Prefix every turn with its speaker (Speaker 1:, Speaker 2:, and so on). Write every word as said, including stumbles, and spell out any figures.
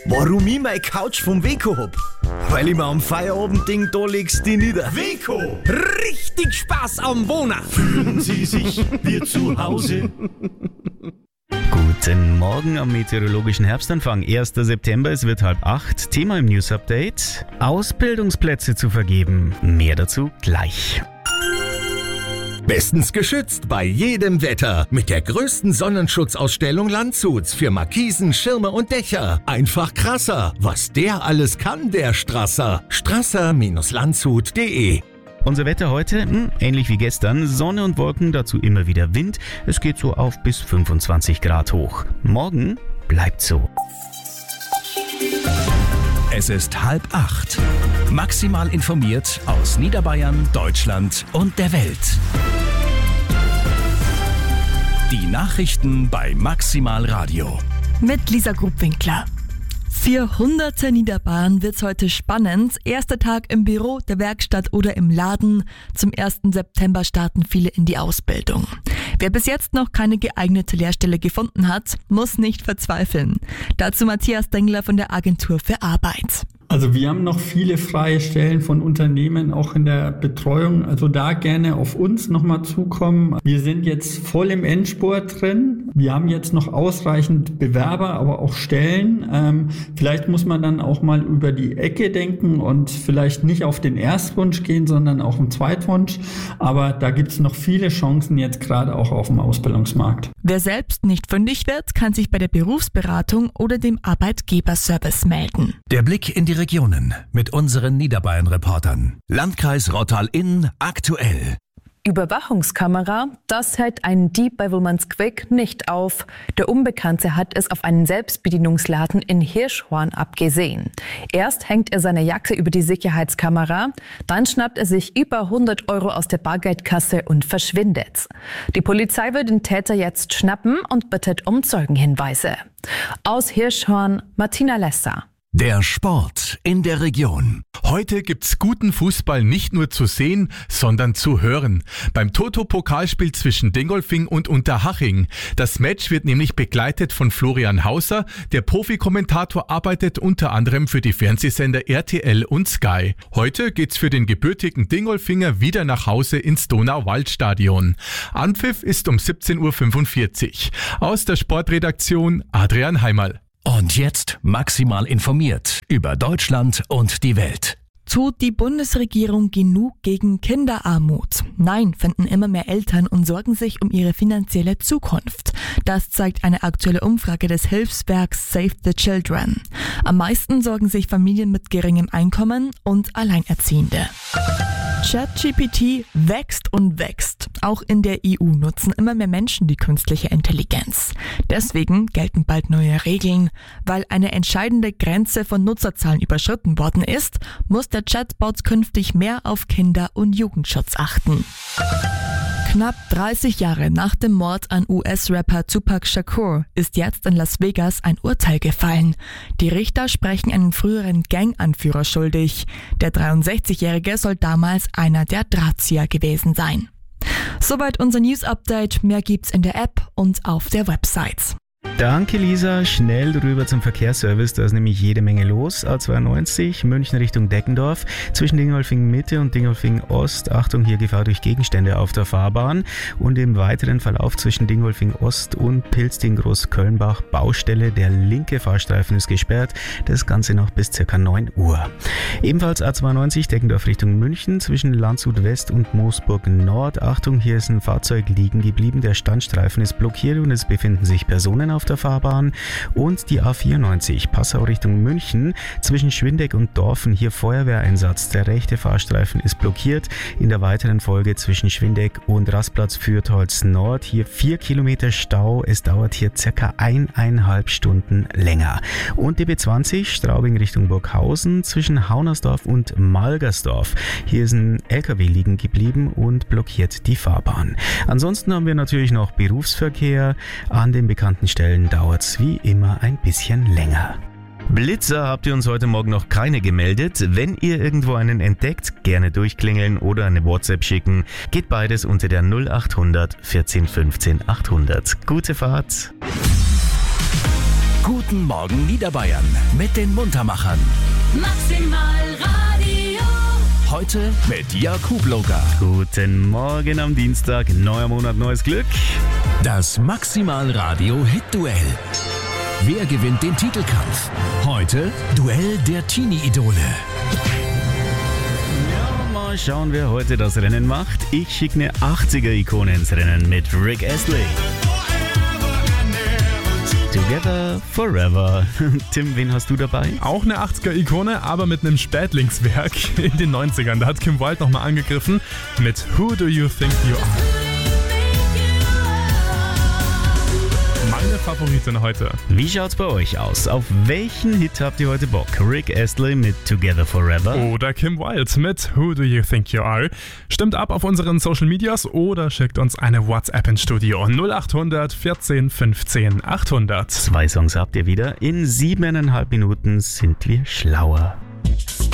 Speaker 1: Warum ich meine Couch vom Weco hab? Weil ich mir am Feierabend denk, da legst du nieder.
Speaker 2: Weco!
Speaker 1: Richtig Spaß am Wohnen!
Speaker 2: Fühlen Sie sich wie zu Hause?
Speaker 3: Guten Morgen am meteorologischen Herbstanfang. erster September, es wird halb acht. Thema im News Update: Ausbildungsplätze zu vergeben. Mehr dazu gleich.
Speaker 4: Bestens geschützt bei jedem Wetter mit der größten Sonnenschutzausstellung Landshuts für Markisen, Schirme und Dächer. Einfach krasser, was der alles kann, der Strasser. strasser Bindestrich landshut punkt de.
Speaker 3: Unser Wetter heute, hm, ähnlich wie gestern, Sonne und Wolken, dazu immer wieder Wind. Es geht so auf bis fünfundzwanzig Grad hoch. Morgen bleibt so.
Speaker 5: Es ist halb acht. Maximal informiert aus Niederbayern, Deutschland und der Welt. Die Nachrichten bei Maximal Radio.
Speaker 6: Mit Lisa Grubwinkler. Für hunderte Niederbayern wird's heute spannend. Erster Tag im Büro, der Werkstatt oder im Laden. Zum ersten September starten viele in die Ausbildung. Wer bis jetzt noch keine geeignete Lehrstelle gefunden hat, muss nicht verzweifeln. Dazu Matthias Dengler von der Agentur für Arbeit.
Speaker 7: Also wir haben noch viele freie Stellen von Unternehmen, auch in der Betreuung. Also da gerne auf uns nochmal zukommen. Wir sind jetzt voll im Endspurt drin. Wir haben jetzt noch ausreichend Bewerber, aber auch Stellen. Ähm, vielleicht muss man dann auch mal über die Ecke denken und vielleicht nicht auf den Erstwunsch gehen, sondern auch im Zweitwunsch. Aber da gibt es noch viele Chancen jetzt gerade auch auf dem Ausbildungsmarkt.
Speaker 6: Wer selbst nicht fündig wird, kann sich bei der Berufsberatung oder dem Arbeitgeberservice melden.
Speaker 5: Der Blick in die Regionen mit unseren Niederbayern-Reportern. Landkreis Rottal-Inn aktuell.
Speaker 8: Überwachungskamera, das hält einen Dieb bei Wilmansquick nicht auf. Der Unbekannte hat es auf einen Selbstbedienungsladen in Hirschhorn abgesehen. Erst hängt er seine Jacke über die Sicherheitskamera, dann schnappt er sich über hundert Euro aus der Bargeldkasse und verschwindet. Die Polizei will den Täter jetzt schnappen und bittet um Zeugenhinweise. Aus Hirschhorn, Martina Lesser.
Speaker 5: Der Sport in der Region.
Speaker 9: Heute gibt's guten Fußball nicht nur zu sehen, sondern zu hören. Beim Toto-Pokalspiel zwischen Dingolfing und Unterhaching. Das Match wird nämlich begleitet von Florian Hauser. Der Profikommentator arbeitet unter anderem für die Fernsehsender R T L und Sky. Heute geht's für den gebürtigen Dingolfinger wieder nach Hause ins Donauwaldstadion. Anpfiff ist um siebzehn Uhr fünfundvierzig. Aus der Sportredaktion Adrian Heimerl.
Speaker 5: Und jetzt maximal informiert über Deutschland und die Welt.
Speaker 6: Tut die Bundesregierung genug gegen Kinderarmut? Nein, finden immer mehr Eltern und sorgen sich um ihre finanzielle Zukunft. Das zeigt eine aktuelle Umfrage des Hilfswerks Save the Children. Am meisten sorgen sich Familien mit geringem Einkommen und Alleinerziehende. ChatGPT wächst und wächst. Auch in der E U nutzen immer mehr Menschen die künstliche Intelligenz. Deswegen gelten bald neue Regeln. Weil eine entscheidende Grenze von Nutzerzahlen überschritten worden ist, muss der Chatbot künftig mehr auf Kinder- und Jugendschutz achten. Knapp dreißig Jahre nach dem Mord an U S-Rapper Tupac Shakur ist jetzt in Las Vegas ein Urteil gefallen. Die Richter sprechen einen früheren Gang-Anführer schuldig. Der dreiundsechzigjährige soll damals einer der Drahtzieher gewesen sein. Soweit unser News-Update. Mehr gibt's in der App und auf der Website.
Speaker 3: Danke Lisa, schnell rüber zum Verkehrsservice, da ist nämlich jede Menge los. A zweiundneunzig, München Richtung Deckendorf, zwischen Dingolfing Mitte und Dingolfing Ost. Achtung, hier Gefahr durch Gegenstände auf der Fahrbahn. Und im weiteren Verlauf zwischen Dingolfing Ost und Pilzding Großkölnbach Baustelle. Der linke Fahrstreifen ist gesperrt, das Ganze noch bis ca. neun Uhr. Ebenfalls A zweiundneunzig, Deckendorf Richtung München, zwischen Landshut West und Moosburg Nord. Achtung, hier ist ein Fahrzeug liegen geblieben, der Standstreifen ist blockiert und es befinden sich Personen auf der Fahrbahn. Und die A vierundneunzig, Passau Richtung München, zwischen Schwindeck und Dorfen, hier Feuerwehreinsatz. Der rechte Fahrstreifen ist blockiert. In der weiteren Folge zwischen Schwindeck und Rastplatz Fürtholz Nord, hier vier Kilometer Stau. Es dauert hier circa eineinhalb Stunden länger. Und die B zwanzig, Straubing Richtung Burghausen, zwischen Haunersdorf und Malgersdorf. Hier ist ein L K W liegen geblieben und blockiert die Fahrbahn. Ansonsten haben wir natürlich noch Berufsverkehr. An den bekannten Stellen dauert es wie immer ein bisschen länger. Blitzer habt ihr uns heute Morgen noch keine gemeldet. Wenn ihr irgendwo einen entdeckt, gerne durchklingeln oder eine WhatsApp schicken. Geht beides unter der null acht hundert vierzehn fünfzehn achthundert. Gute Fahrt!
Speaker 5: Guten Morgen Niederbayern mit den Muntermachern.
Speaker 2: Maximal Radio.
Speaker 5: Heute mit Jakub Loga.
Speaker 3: Guten Morgen am Dienstag, neuer Monat, neues Glück.
Speaker 5: Das Maximal Radio Hit-Duell. Wer gewinnt den Titelkampf? Heute Duell der Teenie-Idole.
Speaker 3: Ja, mal schauen, wer heute das Rennen macht. Ich schicke eine achtziger-Ikone ins Rennen mit Rick Astley. Together Forever. Tim, wen hast du dabei?
Speaker 10: Auch eine achtziger-Ikone, aber mit einem Spätlingswerk in den neunzigern. Da hat Kim Wilde nochmal angegriffen mit Who Do You Think You Are? Meine Favoritin heute.
Speaker 3: Wie schaut's bei euch aus? Auf welchen Hit habt ihr heute Bock? Rick Astley mit Together Forever?
Speaker 10: Oder Kim Wilde mit Who Do You Think You Are? Stimmt ab auf unseren Social Medias oder schickt uns eine WhatsApp ins Studio null acht hundert vierzehn fünfzehn achthundert.
Speaker 3: Zwei Songs habt ihr wieder. In siebeneinhalb Minuten sind wir schlauer.